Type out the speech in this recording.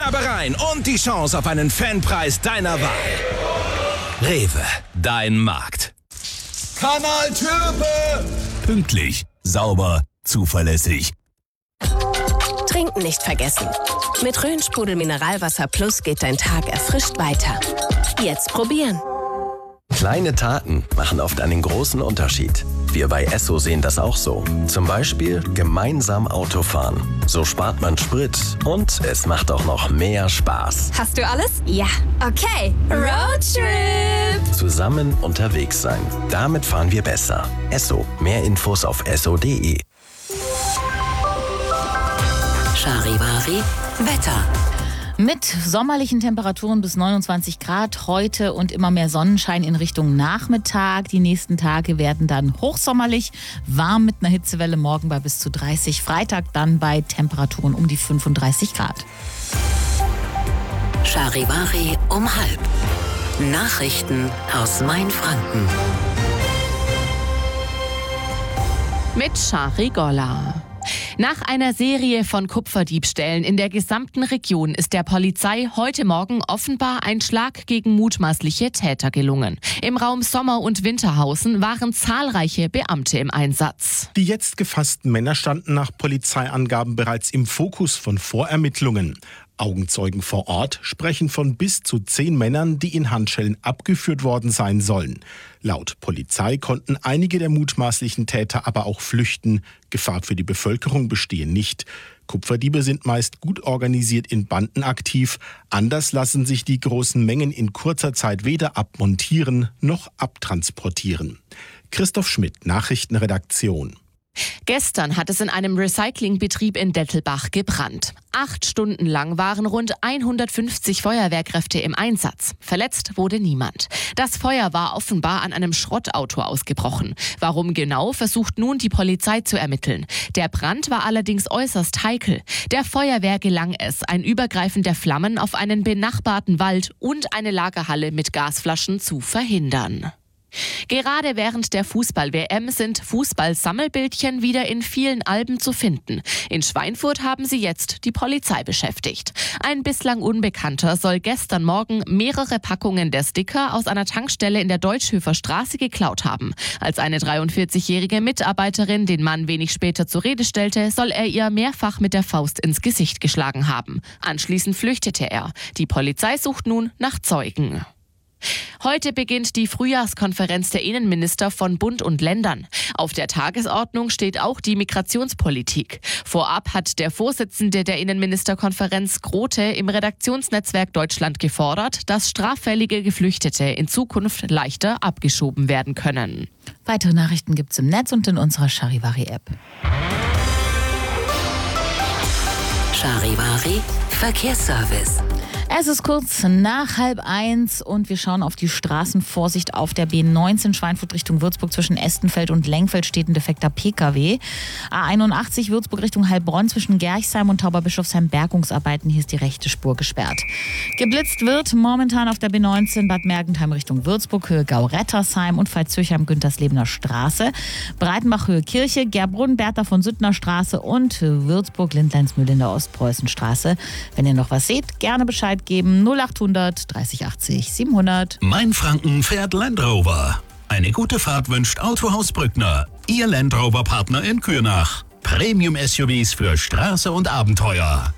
Scherbereien und die Chance auf einen Fanpreis deiner Wahl. Rewe, dein Markt. Kanal Türpe! Pünktlich, sauber, zuverlässig. Trinken nicht vergessen. Mit Rhön-Sprudel Mineralwasser Plus geht dein Tag erfrischt weiter. Jetzt probieren. Kleine Taten machen oft einen großen Unterschied. Wir bei Esso sehen das auch so. Zum Beispiel gemeinsam Auto fahren. So spart man Sprit und es macht auch noch mehr Spaß. Hast du alles? Ja. Okay. Roadtrip! Zusammen unterwegs sein. Damit fahren wir besser. Esso. Mehr Infos auf esso.de. Charivari Wetter. Mit sommerlichen Temperaturen bis 29 Grad heute und immer mehr Sonnenschein in Richtung Nachmittag. Die nächsten Tage werden dann hochsommerlich, warm mit einer Hitzewelle, morgen bei bis zu 30. Freitag dann bei Temperaturen um die 35 Grad. Charivari um 12:30. Nachrichten aus Mainfranken. Mit Shari Golla. Nach einer Serie von Kupferdiebstählen in der gesamten Region ist der Polizei heute Morgen offenbar ein Schlag gegen mutmaßliche Täter gelungen. Im Raum Sommer- und Winterhausen waren zahlreiche Beamte im Einsatz. Die jetzt gefassten Männer standen nach Polizeiangaben bereits im Fokus von Vorermittlungen. Augenzeugen vor Ort sprechen von bis zu 10 Männern, die in Handschellen abgeführt worden sein sollen. Laut Polizei konnten einige der mutmaßlichen Täter aber auch flüchten. Gefahr für die Bevölkerung bestehe nicht. Kupferdiebe sind meist gut organisiert in Banden aktiv. Anders lassen sich die großen Mengen in kurzer Zeit weder abmontieren noch abtransportieren. Christoph Schmidt, Nachrichtenredaktion. Gestern hat es in einem Recyclingbetrieb in Dettelbach gebrannt. 8 Stunden lang waren rund 150 Feuerwehrkräfte im Einsatz. Verletzt wurde niemand. Das Feuer war offenbar an einem Schrottauto ausgebrochen. Warum genau, versucht nun die Polizei zu ermitteln. Der Brand war allerdings äußerst heikel. Der Feuerwehr gelang es, ein Übergreifen der Flammen auf einen benachbarten Wald und eine Lagerhalle mit Gasflaschen zu verhindern. Gerade während der Fußball-WM sind Fußball-Sammelbildchen wieder in vielen Alben zu finden. In Schweinfurt haben sie jetzt die Polizei beschäftigt. Ein bislang Unbekannter soll gestern Morgen mehrere Packungen der Sticker aus einer Tankstelle in der Deutschhöfer Straße geklaut haben. Als eine 43-jährige Mitarbeiterin den Mann wenig später zur Rede stellte, soll er ihr mehrfach mit der Faust ins Gesicht geschlagen haben. Anschließend flüchtete er. Die Polizei sucht nun nach Zeugen. Heute beginnt die Frühjahrskonferenz der Innenminister von Bund und Ländern. Auf der Tagesordnung steht auch die Migrationspolitik. Vorab hat der Vorsitzende der Innenministerkonferenz Grote im Redaktionsnetzwerk Deutschland gefordert, dass straffällige Geflüchtete in Zukunft leichter abgeschoben werden können. Weitere Nachrichten gibt's im Netz und in unserer Charivari-App. Charivari Verkehrsservice. Es ist kurz nach 12:30 und wir schauen auf die Straßenvorsicht auf der B19 Schweinfurt Richtung Würzburg. Zwischen Estenfeld und Lengfeld steht ein defekter PKW. A81 Würzburg Richtung Heilbronn zwischen Gerchsheim und Tauberbischofsheim Bergungsarbeiten. Hier ist die rechte Spur gesperrt. Geblitzt wird momentan auf der B19 Bad Mergentheim Richtung Würzburg, Höhe Gau-Rettersheim und Veitshöchheim-Günterslebener Straße. Breitenbach Höhe Kirche, Gerbrunn, Bertha von Süttner Straße und Würzburg-Lindleinsmühle in der Ostpreußenstraße. Wenn ihr noch was seht, gerne Bescheid geben. 0800 30 80 700. Mainfranken fährt Land Rover. Eine gute Fahrt wünscht Autohaus Brückner. Ihr Land Rover Partner in Kürnach. Premium-SUVs für Straße und Abenteuer.